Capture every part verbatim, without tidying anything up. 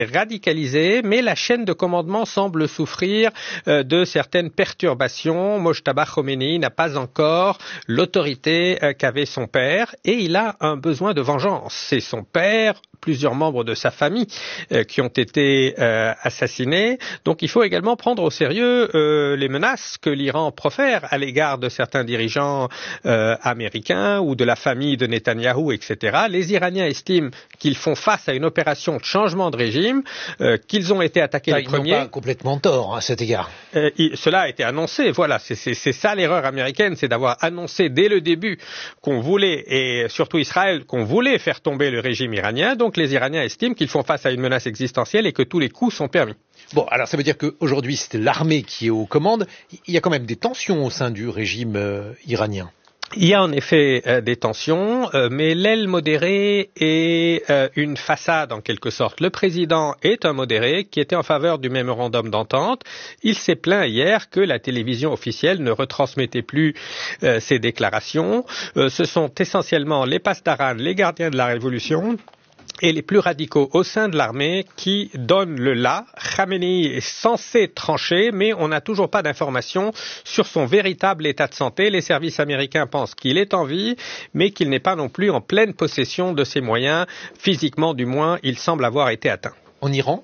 radicalisé, mais la chaîne de commandement semble souffrir euh, de certaines perturbations. Mojtaba Khomeini n'a pas encore l'autorité euh, qu'avait son père et il a un besoin de vengeance. C'est son père, plusieurs membres de sa famille euh, qui ont été euh, assassinés. Donc il faut également prendre au sérieux euh, les menaces que l'Iran profère à l'égard de certains dirigeants euh, américains ou de la famille de Netanyahou, et cetera. Les Iraniens estiment qu'ils font face à une opération de changement de régime, euh, qu'ils ont été attaqués Là, les ils premiers. n'ont pas complètement tort à cet égard. Euh, il, cela a été annoncé, voilà, c'est, c'est, c'est ça l'erreur américaine, c'est d'avoir annoncé dès le début qu'on voulait, et surtout Israël, qu'on voulait faire tomber le régime iranien. Donc les Iraniens estiment qu'ils font face à une menace existentielle et que tous les coups sont permis. Bon, alors ça veut dire qu'aujourd'hui c'est l'armée qui est aux commandes. Il y a quand même des tensions au sein du régime euh, iranien. Il y a en effet euh, des tensions, euh, mais l'aile modérée est euh, une façade en quelque sorte. Le président est un modéré qui était en faveur du mémorandum d'entente. Il s'est plaint hier que la télévision officielle ne retransmettait plus euh, ses déclarations. Euh, ce sont essentiellement les Pasdaran, les gardiens de la révolution, et les plus radicaux au sein de l'armée qui donnent le là. Khamenei est censé trancher, mais on n'a toujours pas d'informations sur son véritable état de santé. Les services américains pensent qu'il est en vie, mais qu'il n'est pas non plus en pleine possession de ses moyens. Physiquement, du moins, il semble avoir été atteint. En Iran,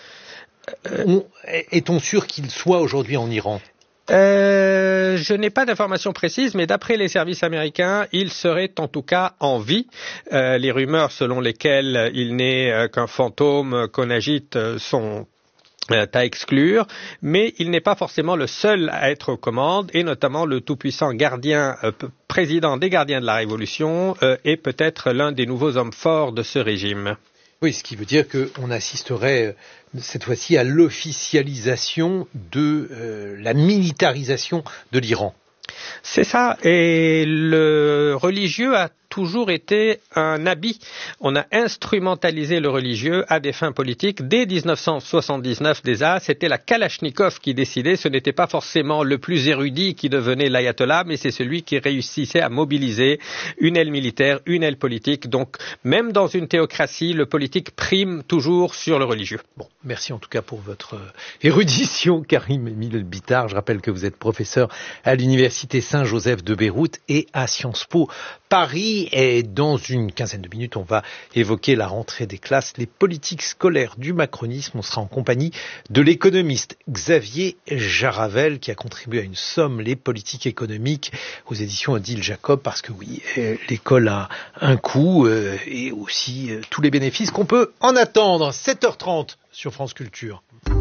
euh, on, est-on sûr qu'il soit aujourd'hui en Iran ? Euh, je n'ai pas d'informations précises, mais d'après les services américains, il serait en tout cas en vie. Euh, les rumeurs selon lesquelles il n'est euh, qu'un fantôme qu'on agite euh, sont euh, à exclure, mais il n'est pas forcément le seul à être aux commandes, et notamment le tout-puissant gardien, euh, président des gardiens de la Révolution, euh, est peut-être l'un des nouveaux hommes forts de ce régime. Oui, ce qui veut dire qu'on assisterait cette fois-ci à l'officialisation de euh, la militarisation de l'Iran. C'est ça, et le religieux a toujours été un habit. On a instrumentalisé le religieux à des fins politiques. Dès dix-neuf cent soixante-dix-neuf déjà, c'était la Kalachnikov qui décidait. Ce n'était pas forcément le plus érudit qui devenait l'ayatollah, mais c'est celui qui réussissait à mobiliser une aile militaire, une aile politique. Donc, même dans une théocratie, le politique prime toujours sur le religieux. Bon, merci en tout cas pour votre érudition, Karim Emile Bitar. Je rappelle que vous êtes professeur à l'Université Saint-Joseph de Beyrouth et à Sciences Po Paris. Et dans une quinzaine de minutes, on va évoquer la rentrée des classes, les politiques scolaires du macronisme. On sera en compagnie de l'économiste Xavier Jaravel qui a contribué à une somme, les politiques économiques, aux éditions Odile Jacob, parce que oui, l'école a un coût euh, et aussi euh, tous les bénéfices qu'on peut en attendre. sept heures trente sur France Culture.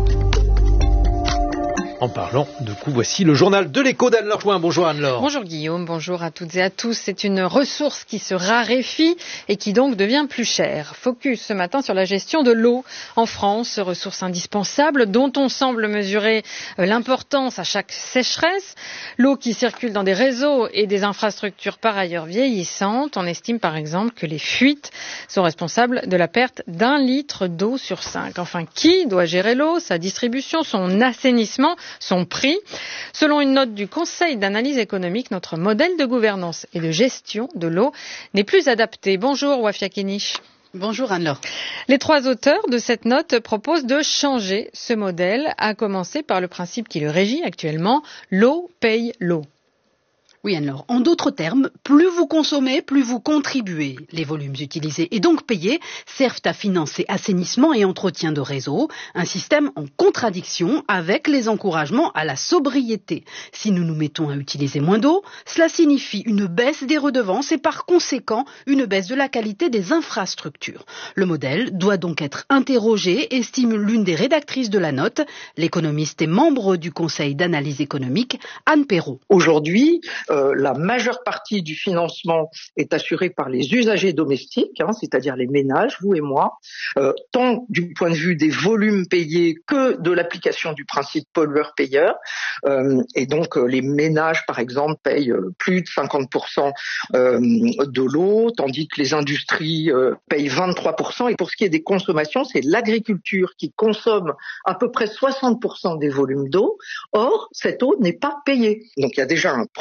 En parlant de coût, voici le journal de l'écho d'Anne-Laure Point. Bonjour Anne-Laure. Bonjour Guillaume, bonjour à toutes et à tous. C'est une ressource qui se raréfie et qui donc devient plus chère. Focus ce matin sur la gestion de l'eau en France, ressource indispensable dont on semble mesurer l'importance à chaque sécheresse. L'eau qui circule dans des réseaux et des infrastructures par ailleurs vieillissantes. On estime par exemple que les fuites sont responsables de la perte d'un litre d'eau sur cinq. Enfin, qui doit gérer l'eau, sa distribution, son assainissement, son prix? Selon une note du Conseil d'analyse économique, notre modèle de gouvernance et de gestion de l'eau n'est plus adapté. Bonjour Wafia Kenich. Bonjour Anne-Laure. Les trois auteurs de cette note proposent de changer ce modèle, à commencer par le principe qui le régit actuellement, l'eau paye l'eau. Oui Anne-Laure, en d'autres termes, plus vous consommez, plus vous contribuez. Les volumes utilisés et donc payés servent à financer assainissement et entretien de réseaux, un système en contradiction avec les encouragements à la sobriété. Si nous nous mettons à utiliser moins d'eau, cela signifie une baisse des redevances et par conséquent une baisse de la qualité des infrastructures. Le modèle doit donc être interrogé, estime l'une des rédactrices de la note, l'économiste et membre du Conseil d'analyse économique, Anne Perrault. Aujourd'hui, Euh, la majeure partie du financement est assurée par les usagers domestiques, hein, c'est-à-dire les ménages, vous et moi, euh, tant du point de vue des volumes payés que de l'application du principe pollueur-payeur. Euh, et donc, euh, les ménages, par exemple, payent euh, plus de cinquante pour cent euh, de l'eau, tandis que les industries euh, payent vingt-trois pour cent. Et pour ce qui est des consommations, c'est l'agriculture qui consomme à peu près soixante pour cent des volumes d'eau. Or, cette eau n'est pas payée. Donc, il y a déjà un premier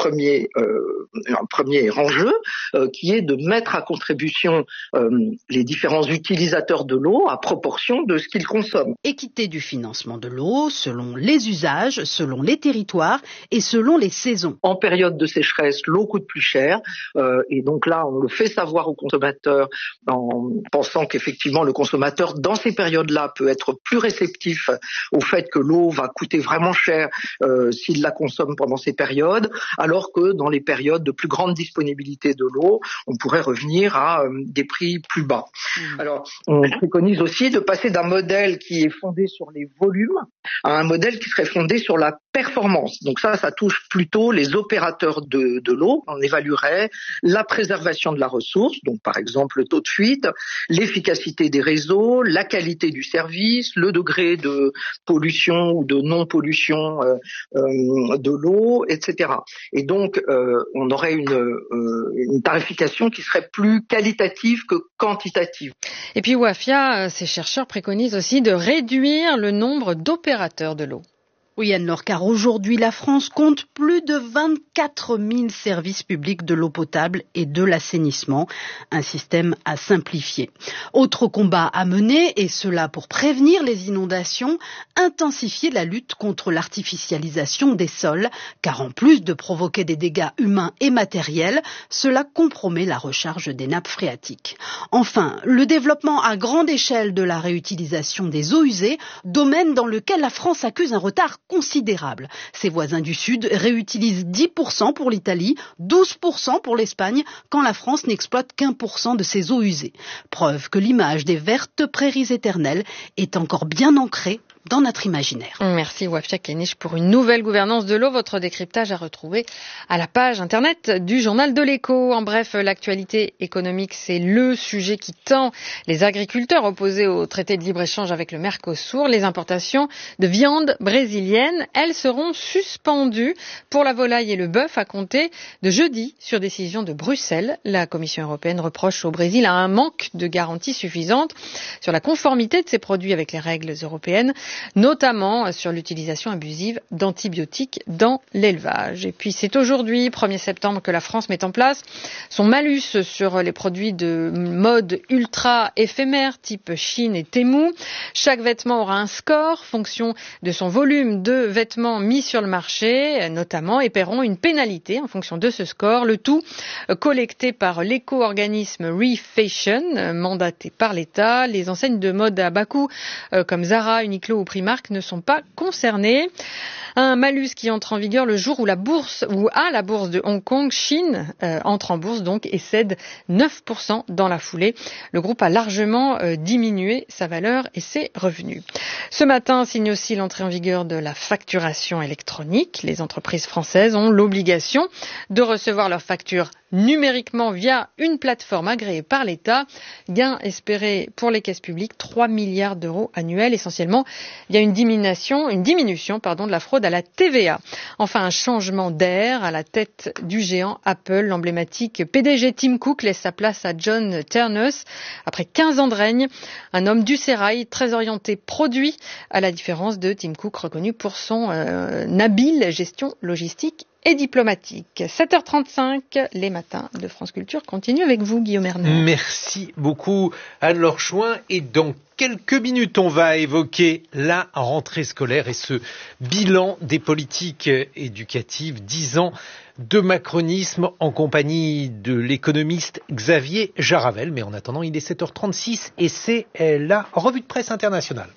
premier, euh, un premier enjeu euh, qui est de mettre à contribution euh, les différents utilisateurs de l'eau à proportion de ce qu'ils consomment. Équité du financement de l'eau selon les usages, selon les territoires et selon les saisons. En période de sécheresse, l'eau coûte plus cher euh, et donc là, on le fait savoir au consommateur en pensant qu'effectivement le consommateur dans ces périodes-là peut être plus réceptif au fait que l'eau va coûter vraiment cher euh, s'il la consomme pendant ces périodes, alors que dans les périodes de plus grande disponibilité de l'eau, on pourrait revenir à euh, des prix plus bas. Mmh. Alors, on préconise aussi de passer d'un modèle qui est fondé sur les volumes à un modèle qui serait fondé sur la performance. Donc ça, ça touche plutôt les opérateurs de, de l'eau. On évaluerait la préservation de la ressource, donc par exemple le taux de fuite, l'efficacité des réseaux, la qualité du service, le degré de pollution ou de non-pollution euh, euh, de l'eau, et cetera. Et donc, euh, on aurait une, euh, une tarification qui serait plus qualitative que quantitative. Et puis Wafia, ces chercheurs préconisent aussi de réduire le nombre d'opérateurs de l'eau. Oui, Anne-Laure, car aujourd'hui, la France compte plus de vingt-quatre mille services publics de l'eau potable et de l'assainissement. Un système à simplifier. Autre combat à mener, et cela pour prévenir les inondations, intensifier la lutte contre l'artificialisation des sols, car en plus de provoquer des dégâts humains et matériels, cela compromet la recharge des nappes phréatiques. Enfin, le développement à grande échelle de la réutilisation des eaux usées, domaine dans lequel la France accuse un retard considérable. Ses voisins du Sud réutilisent dix pour cent pour l'Italie, douze pour cent pour l'Espagne, quand la France n'exploite qu'un pour cent de ses eaux usées. Preuve que l'image des vertes prairies éternelles est encore bien ancrée dans notre imaginaire. Merci Wafia Kenich pour une nouvelle gouvernance de l'eau. Votre décryptage à retrouver à la page internet du journal de l'Écho. En bref, l'actualité économique, c'est le sujet qui tend les agriculteurs opposés au traité de libre-échange avec le Mercosur. Les importations de viande brésilienne, elles seront suspendues pour la volaille et le bœuf à compter de jeudi sur décision de Bruxelles. La Commission européenne reproche au Brésil un manque de garanties suffisantes sur la conformité de ces produits avec les règles européennes, notamment sur l'utilisation abusive d'antibiotiques dans l'élevage. Et puis c'est aujourd'hui, premier septembre, que la France met en place son malus sur les produits de mode ultra éphémère type Chine et Temu. Chaque vêtement aura un score, fonction de son volume de vêtements mis sur le marché, notamment, et paieront une pénalité en fonction de ce score. Le tout collecté par l'éco-organisme Refashion, mandaté par l'État. Les enseignes de mode à bas coût comme Zara, Uniqlo ou Primark ne sont pas concernés. Un malus qui entre en vigueur le jour où la bourse ou à la bourse de Hong Kong, Chine, euh, entre en bourse donc et cède neuf pour cent dans la foulée. Le groupe a largement euh, diminué sa valeur et ses revenus. Ce matin signe aussi l'entrée en vigueur de la facturation électronique. Les entreprises françaises ont l'obligation de recevoir leurs factures numériquement via une plateforme agréée par l'État. Gain espéré pour les caisses publiques, trois milliards d'euros annuels, essentiellement via une diminution, une diminution pardon, de la fraude à la T V A. Enfin, un changement d'air à la tête du géant Apple. L'emblématique P D G Tim Cook laisse sa place à John Ternus. Après quinze ans de règne, un homme du sérail, très orienté produit, à la différence de Tim Cook, reconnu pour son euh, habile gestion logistique et diplomatique. sept heures trente-cinq, les matins de France Culture continuent avec vous, Guillaume Erner. Merci beaucoup, Anne-Laure Chouin. Et dans quelques minutes, on va évoquer la rentrée scolaire et ce bilan des politiques éducatives, dix ans de macronisme, en compagnie de l'économiste Xavier Jaravel. Mais en attendant, il est sept heures trente-six et c'est la revue de presse internationale.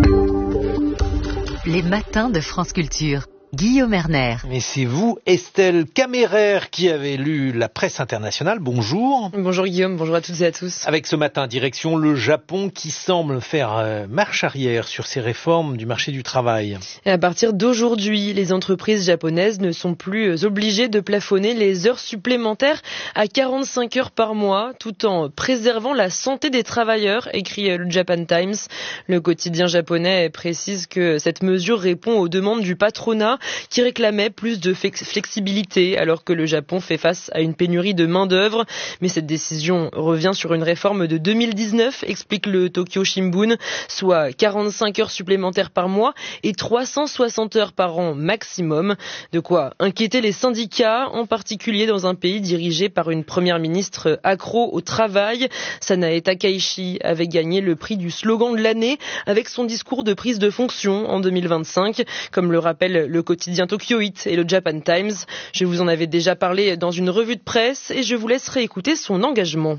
Les matins de France Culture. Guillaume Erner. Mais c'est vous, Estelle Caméraire, qui avez lu la presse internationale. Bonjour. Bonjour Guillaume, bonjour à toutes et à tous. Avec ce matin, direction le Japon qui semble faire euh, marche arrière sur ses réformes du marché du travail. Et à partir d'aujourd'hui, les entreprises japonaises ne sont plus obligées de plafonner les heures supplémentaires à quarante-cinq heures par mois, tout en préservant la santé des travailleurs, écrit le Japan Times. Le quotidien japonais précise que cette mesure répond aux demandes du patronat qui réclamait plus de flexibilité alors que le Japon fait face à une pénurie de main-d'œuvre. Mais cette décision revient sur une réforme de deux mille dix-neuf, explique le Tokyo Shimbun, soit quarante-cinq heures supplémentaires par mois et trois cent soixante heures par an maximum. De quoi inquiéter les syndicats, en particulier dans un pays dirigé par une première ministre accro au travail. Sanae Takaichi avait gagné le prix du slogan de l'année avec son discours de prise de fonction en deux mille vingt-cinq, comme le rappelle le quotidien Tokyoite et le Japan Times. Je vous en avais déjà parlé dans une revue de presse et je vous laisse réécouter son engagement.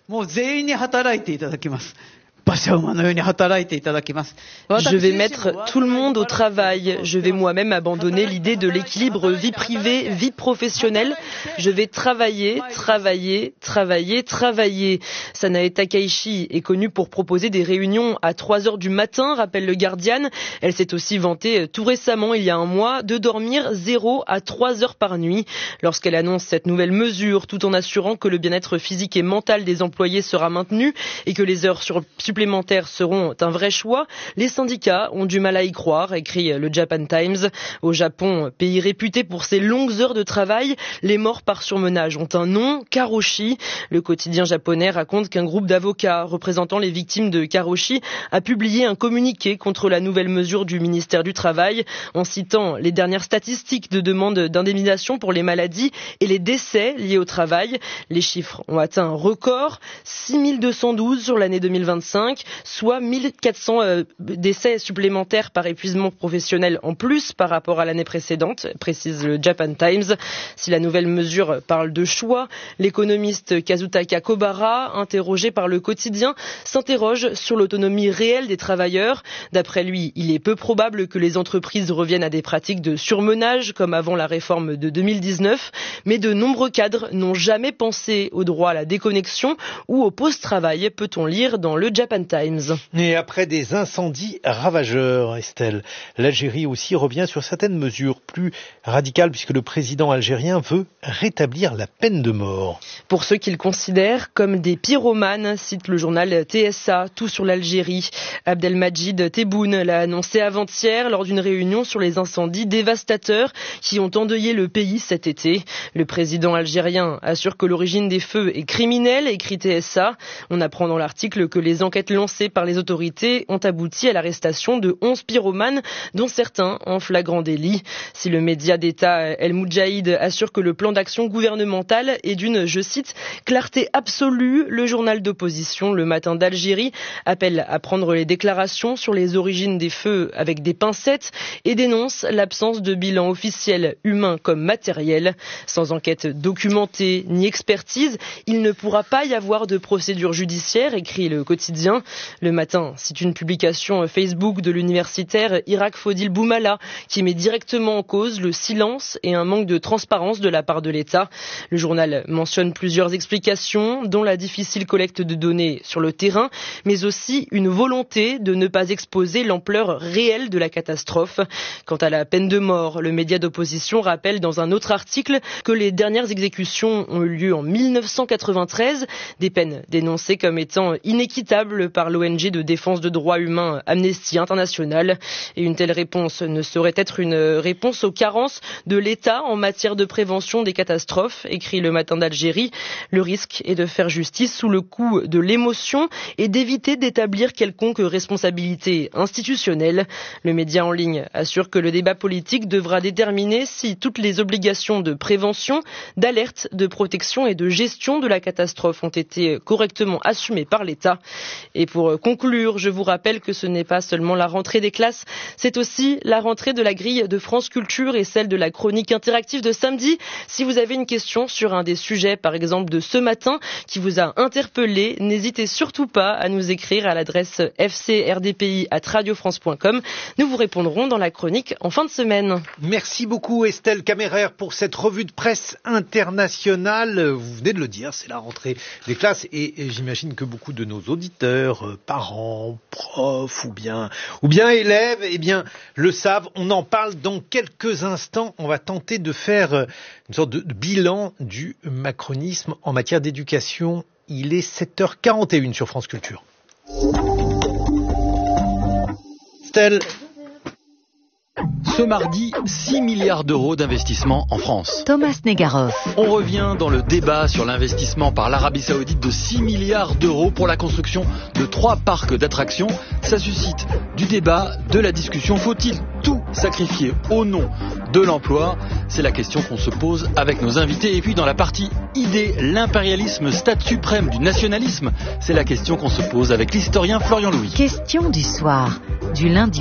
Je vais mettre tout le monde au travail. Je vais moi-même abandonner l'idée de l'équilibre vie privée, vie professionnelle. Je vais travailler, travailler, travailler, travailler. Sanae Takaichi est connue pour proposer des réunions à trois heures du matin, rappelle le Guardian. Elle s'est aussi vantée tout récemment, il y a un mois, de dormir zéro à trois heures par nuit. Lorsqu'elle annonce cette nouvelle mesure, tout en assurant que le bien-être physique et mental des employés sera maintenu et que les heures sur supplémentaires seront un vrai choix, les syndicats ont du mal à y croire, écrit le Japan Times. Au Japon, pays réputé pour ses longues heures de travail, les morts par surmenage ont un nom, karoshi. Le quotidien japonais raconte qu'un groupe d'avocats représentant les victimes de karoshi a publié un communiqué contre la nouvelle mesure du ministère du Travail en citant les dernières statistiques de demande d'indemnisation pour les maladies et les décès liés au travail. Les chiffres ont atteint un record, six mille deux cent douze sur l'année deux mille vingt-cinq, soit mille quatre cents euh, décès supplémentaires par épuisement professionnel en plus par rapport à l'année précédente, précise le Japan Times. Si la nouvelle mesure parle de choix, l'économiste Kazutaka Kobara, interrogé par le quotidien, s'interroge sur l'autonomie réelle des travailleurs. D'après lui, il est peu probable que les entreprises reviennent à des pratiques de surmenage comme avant la réforme de deux mille dix-neuf, mais de nombreux cadres n'ont jamais pensé au droit à la déconnexion ou au post-travail, peut-on lire dans le Japan Times. Et après des incendies ravageurs, Estelle, l'Algérie aussi revient sur certaines mesures plus radicales puisque le président algérien veut rétablir la peine de mort. Pour ceux qu'il considère comme des pyromanes, cite le journal T S A, tout sur l'Algérie. Abdelmajid Tebboune l'a annoncé avant-hier lors d'une réunion sur les incendies dévastateurs qui ont endeuillé le pays cet été. Le président algérien assure que l'origine des feux est criminelle, écrit T S A. On apprend dans l'article que les enquêtes lancées par les autorités ont abouti à l'arrestation de onze pyromanes, dont certains en flagrant délit. Si le média d'État El Moudjahid assure que le plan d'action gouvernemental est d'une, je cite, clarté absolue, le journal d'opposition Le Matin d'Algérie appelle à prendre les déclarations sur les origines des feux avec des pincettes et dénonce l'absence de bilan officiel humain comme matériel. Sans enquête documentée ni expertise, il ne pourra pas y avoir de procédure judiciaire, écrit le quotidien. Le Matin cite une publication Facebook de l'universitaire Irak Fodil Boumala qui met directement en cause le silence et un manque de transparence de la part de l'État. Le journal mentionne plusieurs explications, dont la difficile collecte de données sur le terrain, mais aussi une volonté de ne pas exposer l'ampleur réelle de la catastrophe. Quant à la peine de mort, le média d'opposition rappelle dans un autre article que les dernières exécutions ont eu lieu en mille neuf cent quatre-vingt-treize, des peines dénoncées comme étant inéquitables par l'O N G de défense de droits humains Amnesty International. Et une telle réponse ne saurait être une réponse aux carences de l'État en matière de prévention des catastrophes, écrit Le Matin d'Algérie. Le risque est de faire justice sous le coup de l'émotion et d'éviter d'établir quelconque responsabilité institutionnelle. Le média en ligne assure que le débat politique devra déterminer si toutes les obligations de prévention, d'alerte, de protection et de gestion de la catastrophe ont été correctement assumées par l'État. Et pour conclure, je vous rappelle que ce n'est pas seulement la rentrée des classes, c'est aussi la rentrée de la grille de France Culture et celle de la chronique interactive de samedi. Si vous avez une question sur un des sujets, par exemple de ce matin, qui vous a interpellé, n'hésitez surtout pas à nous écrire à l'adresse f c r d p i arobase radio france point com. Nous vous répondrons dans la chronique en fin de semaine. Merci beaucoup Estelle Caméraire pour cette revue de presse internationale. Vous venez de le dire, c'est la rentrée des classes et, et j'imagine que beaucoup de nos auditeurs, euh, parents, profs ou bien, ou bien élèves, eh bien, le savent. On en parle dans quelques instants. On va tenter de faire euh, une sorte de, de bilan du macronisme en matière d'éducation. Il est sept heures quarante et une sur France Culture. Estelle. Ce mardi, six milliards d'euros d'investissement en France. Thomas Negaroff. On revient dans le débat sur l'investissement par l'Arabie Saoudite de six milliards d'euros pour la construction de trois parcs d'attractions. Ça suscite du débat, de la discussion. Faut-il tout sacrifier au nom de l'emploi? C'est la question qu'on se pose avec nos invités. Et puis dans la partie idée, l'impérialisme, stade suprême du nationalisme, c'est la question qu'on se pose avec l'historien Florian Louis. Question du soir, du lundi